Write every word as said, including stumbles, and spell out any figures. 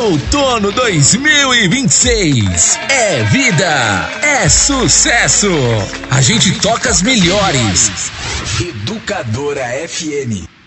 Outono dois mil e vinte e seis. É vida, é sucesso. A gente toca as melhores. Educadora F M.